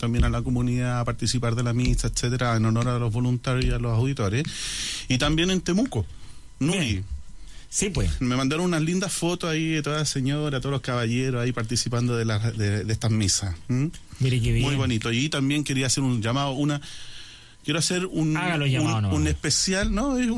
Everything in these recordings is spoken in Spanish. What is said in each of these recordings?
también a la comunidad a participar de la misa, etcétera, en honor a los voluntarios y a los auditores. Y también en Temuco, Nui. Sí, pues. Me mandaron unas lindas fotos ahí de todas las señoras, todos los caballeros ahí participando de estas misas. Mire qué bien. Muy bonito. Y también quería hacer un llamado, quiero hacer un especial, ¿no? Es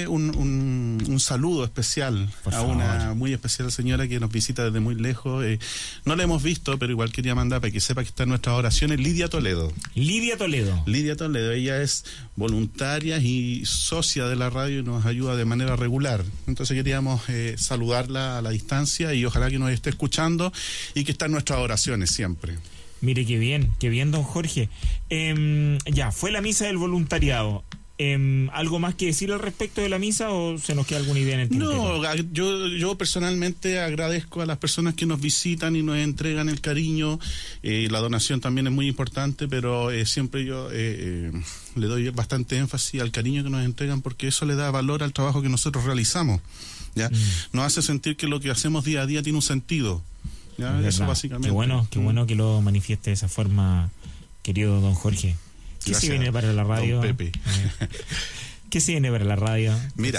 un saludo especial a una muy especial señora que nos visita desde muy lejos. No la hemos visto, pero igual quería mandar para que sepa que está en nuestras oraciones, Lidia Toledo. Lidia Toledo, ella es voluntaria y socia de la radio y nos ayuda de manera regular. Entonces queríamos saludarla a la distancia y ojalá que nos esté escuchando y que está en nuestras oraciones siempre. Mire qué bien, don Jorge. Ya, fue la misa del voluntariado. ¿Algo más que decir al respecto de la misa o se nos queda alguna idea en el tintero? No, yo personalmente agradezco a las personas que nos visitan y nos entregan el cariño. La donación también es muy importante, pero siempre yo le doy bastante énfasis al cariño que nos entregan porque eso le da valor al trabajo que nosotros realizamos. ¿Ya? Nos hace sentir que lo que hacemos día a día tiene un sentido. Ya, eso básicamente. Qué bueno que lo manifieste de esa forma, querido don Jorge. ¿Qué se viene para la radio? Don Pepe. ¿Qué se viene para la radio? Mira,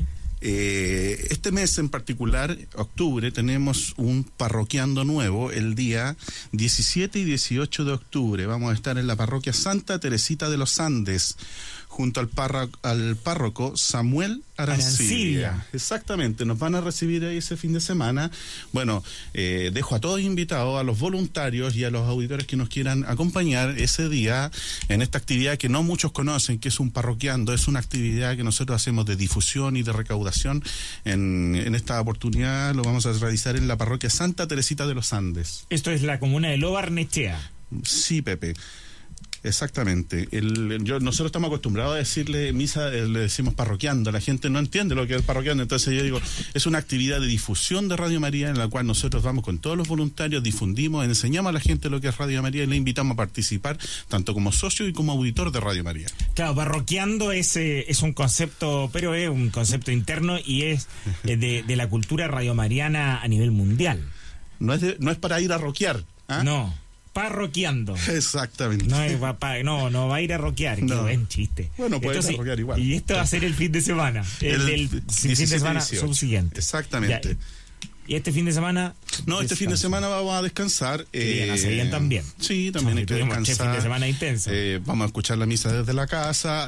este mes en particular, octubre, tenemos un parroquiando nuevo el día 17 y 18 de octubre. Vamos a estar en la parroquia Santa Teresita de los Andes, junto al párroco Samuel Arancibia. Exactamente, nos van a recibir ahí ese fin de semana. Bueno, dejo a todos invitados, a los voluntarios y a los auditores que nos quieran acompañar ese día en esta actividad que no muchos conocen, que es un parroquiando. Es una actividad que nosotros hacemos de difusión y de recaudación. En esta oportunidad lo vamos a realizar en la parroquia Santa Teresita de los Andes. Esto es la comuna de Lo Barnechea. Sí, Pepe. Exactamente. Nosotros estamos acostumbrados a decirle misa, le decimos parroquiando. La gente no entiende lo que es parroquiando. Entonces yo digo, es una actividad de difusión de Radio María en la cual nosotros vamos con todos los voluntarios, difundimos, enseñamos a la gente lo que es Radio María y le invitamos a participar tanto como socio y como auditor de Radio María. Claro, parroquiando es un concepto, pero es un concepto interno y es de la cultura radiomariana a nivel mundial. No es para ir a rockear. ¿Ah? No. Parroquiando. Exactamente. No va a ir a rockear, no. Qué buen chiste. Bueno, puede rockear igual. Y esto va a ser el fin de semana. El fin de semana subsiguiente. Exactamente. ¿Y este fin de semana? No, este fin de semana vamos a descansar. Hace bien también. Sí, también hay que descansar. Fin de semana intenso. Vamos a escuchar la misa desde la casa.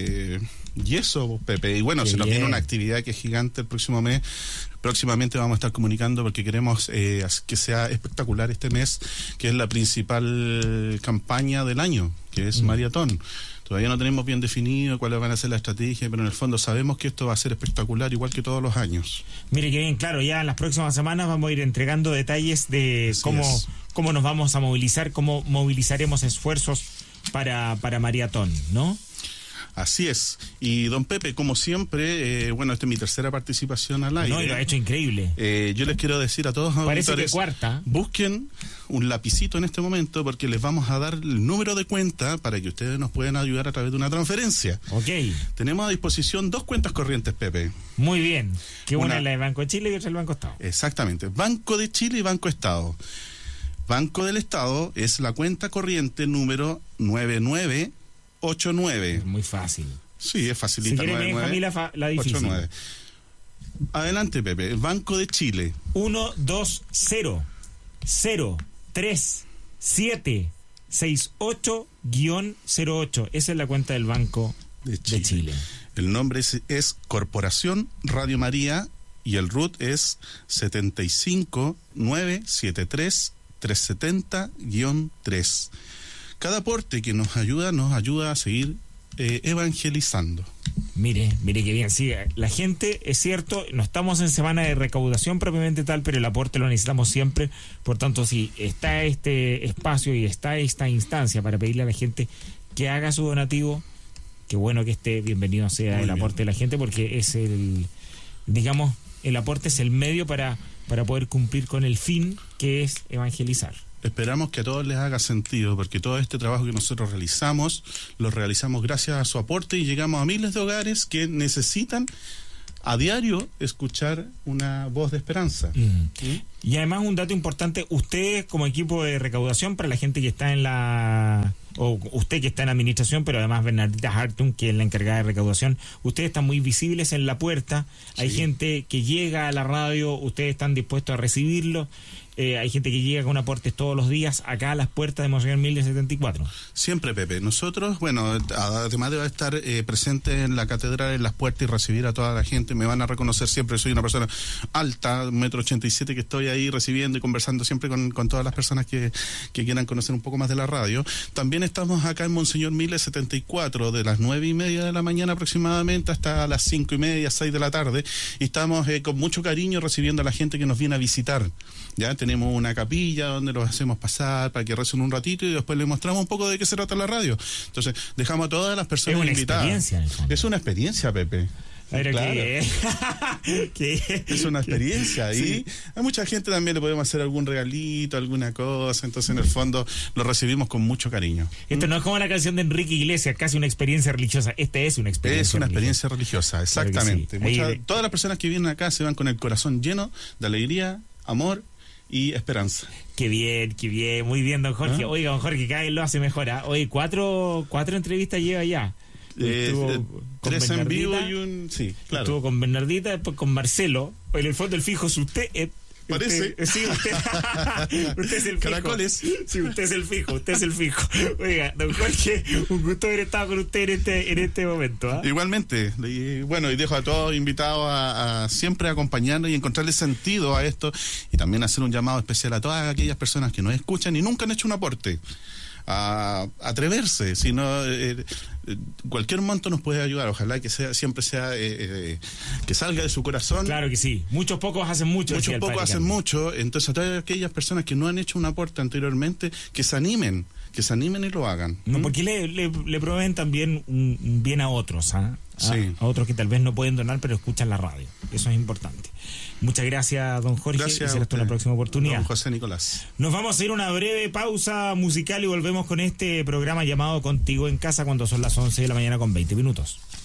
Y eso, Pepe. Y bueno, se nos viene una actividad que es gigante el próximo mes. Próximamente vamos a estar comunicando porque queremos que sea espectacular este mes, que es la principal campaña del año, que es Maratón. Todavía no tenemos bien definido cuáles van a ser la estrategia, pero en el fondo sabemos que esto va a ser espectacular igual que todos los años. Mire que bien, claro, ya en las próximas semanas vamos a ir entregando detalles de cómo nos vamos a movilizar, cómo movilizaremos esfuerzos para Maratón, ¿no? Así es. Y don Pepe, como siempre, esta es mi tercera participación al aire. No, y lo ha hecho increíble. Yo les quiero decir a todos los auditores, parece que cuarta. Busquen un lapicito en este momento porque les vamos a dar el número de cuenta para que ustedes nos puedan ayudar a través de una transferencia. Ok. Tenemos a disposición 2 cuentas corrientes, Pepe. Muy bien. Que una es la de Banco de Chile y otra el Banco Estado. Exactamente. Banco de Chile y Banco Estado. Banco del Estado es la cuenta corriente número 9989. Es muy fácil. Sí, es facilita. Si quiere, me deja la difícil. 89. Adelante, Pepe. El Banco de Chile. 120-03768-08. Esa es la cuenta del Banco de Chile. El nombre es Corporación Radio María y el RUT es 75973-370-3. Cada aporte que nos ayuda a seguir evangelizando. Mire qué bien. Sí, la gente, es cierto, no estamos en semana de recaudación propiamente tal, pero el aporte lo necesitamos siempre. Por tanto, si está este espacio y está esta instancia para pedirle a la gente que haga su donativo, qué bueno que esté, bienvenido sea el aporte de la gente, porque es el aporte es el medio para poder cumplir con el fin, que es evangelizar. Esperamos que a todos les haga sentido, porque todo este trabajo que nosotros realizamos, lo realizamos gracias a su aporte y llegamos a miles de hogares que necesitan a diario escuchar una voz de esperanza. Y además un dato importante, ustedes como equipo de recaudación, para la gente que está en la o usted que está en administración, pero además Bernardita Hartung, que es la encargada de recaudación, ustedes están muy visibles en la puerta, hay gente que llega a la radio, ustedes están dispuestos a recibirlo. Hay gente que llega con aportes todos los días acá a las puertas de Monseñor Mil de 74. Siempre, Pepe. Nosotros, bueno, además de estar presente en la catedral, en las puertas y recibir a toda la gente, me van a reconocer siempre. Soy una persona alta, 1,87 m, que estoy ahí recibiendo y conversando siempre con todas las personas que quieran conocer un poco más de la radio. También estamos acá en Monseñor Mil de 74, de las 9:30 de la mañana aproximadamente hasta las 5:30, 6 de la tarde. Y estamos con mucho cariño recibiendo a la gente que nos viene a visitar. Ya tenemos una capilla donde los hacemos pasar para que recen un ratito y después les mostramos un poco de qué se trata la radio. Entonces, dejamos a todas las personas invitadas. Es una experiencia, Pepe. Pero claro. ¿Qué? Es una experiencia y a mucha gente también le podemos hacer algún regalito, alguna cosa, entonces en el fondo lo recibimos con mucho cariño. Esto no es como la canción de Enrique Iglesias, casi una experiencia religiosa. Es una experiencia. Es una experiencia religiosa, exactamente. Claro sí. Todas las personas que vienen acá se van con el corazón lleno de alegría, amor y esperanza. Qué bien, muy bien, don Jorge. Oiga, don Jorge, cada vez lo hace mejor. Oye, cuatro entrevistas lleva ya. 3 en vivo y un... Sí, claro. Estuvo con Bernardita, después con Marcelo. En el fondo el fijo es usted. Parece. Sí, usted es el fijo. Caracoles. Sí, usted es el fijo. Oiga, don Jorge, un gusto haber estado con usted en este momento. Igualmente. Y bueno, y dejo a todos invitados a siempre acompañarnos y encontrarle sentido a esto, y también hacer un llamado especial a todas aquellas personas que nos escuchan y nunca han hecho un aporte. A atreverse, si no, cualquier monto nos puede ayudar. Ojalá que siempre sea que salga de su corazón. Claro que sí, muchos pocos hacen mucho. Muchos pocos hacen mucho. Entonces a todas aquellas personas que no han hecho un aporte anteriormente, que se animen y lo hagan. No, porque le proveen también un bien a otros, Sí. A otros que tal vez no pueden donar pero escuchan la radio. Eso es importante. Muchas gracias, don Jorge. Gracias. Será hasta una próxima oportunidad. Don José Nicolás. Nos vamos a ir a una breve pausa musical y volvemos con este programa llamado Contigo en Casa cuando son las 11 de la mañana con 20 minutos.